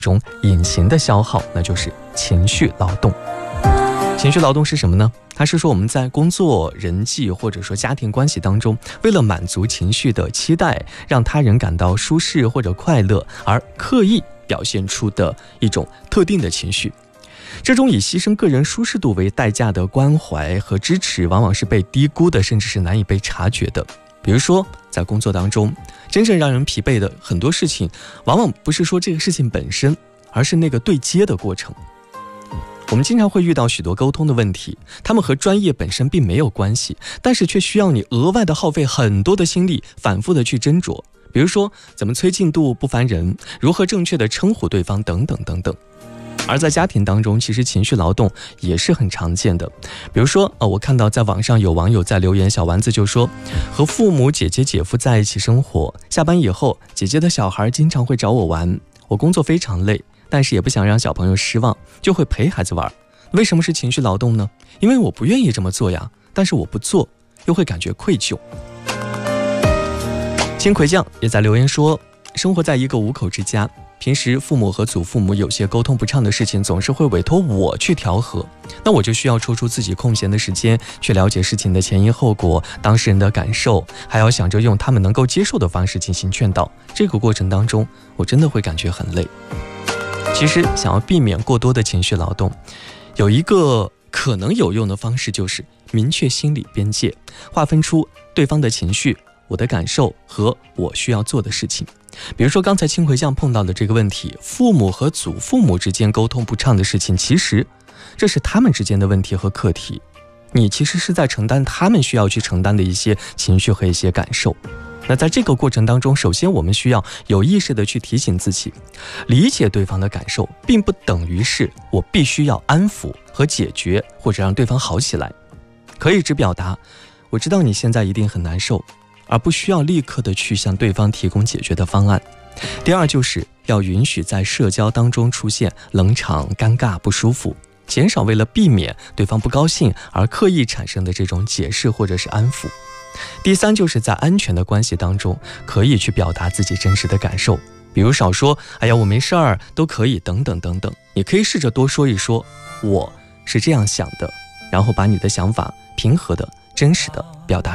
种隐形的消耗，那就是情绪劳动。情绪劳动是什么呢？它是说我们在工作、人际或者说家庭关系当中，为了满足情绪的期待，让他人感到舒适或者快乐，而刻意表现出的一种特定的情绪。这种以牺牲个人舒适度为代价的关怀和支持，往往是被低估的，甚至是难以被察觉的。比如说在工作当中，真正让人疲惫的很多事情，往往不是说这个事情本身，而是那个对接的过程。我们经常会遇到许多沟通的问题，他们和专业本身并没有关系，但是却需要你额外的耗费很多的心力，反复的去斟酌。比如说怎么催进度不烦人，如何正确的称呼对方等等等等。而在家庭当中，其实情绪劳动也是很常见的。比如说我看到在网上有网友在留言，小丸子就说，和父母、姐姐、姐夫在一起生活，下班以后，姐姐的小孩经常会找我玩，我工作非常累，但是也不想让小朋友失望，就会陪孩子玩。为什么是情绪劳动呢？因为我不愿意这么做呀，但是我不做又会感觉愧疚。青葵酱也在留言说，生活在一个五口之家，平时父母和祖父母有些沟通不畅的事情，总是会委托我去调和，那我就需要抽出自己空闲的时间，去了解事情的前因后果，当事人的感受，还要想着用他们能够接受的方式进行劝导。这个过程当中，我真的会感觉很累。其实想要避免过多的情绪劳动，有一个可能有用的方式，就是明确心理边界，划分出对方的情绪、我的感受和我需要做的事情。比如说刚才青葵酱碰到的这个问题，父母和祖父母之间沟通不畅的事情，其实这是他们之间的问题和课题，你其实是在承担他们需要去承担的一些情绪和一些感受。那在这个过程当中，首先我们需要有意识的去提醒自己，理解对方的感受并不等于是我必须要安抚和解决或者让对方好起来，可以只表达我知道你现在一定很难受，而不需要立刻的去向对方提供解决的方案。第二，就是要允许在社交当中出现冷场、尴尬、不舒服，减少为了避免对方不高兴而刻意产生的这种解释或者是安抚。第三，就是在安全的关系当中，可以去表达自己真实的感受，比如少说哎呀我没事儿都可以等等等等，你可以试着多说一说我是这样想的，然后把你的想法平和的、真实的表达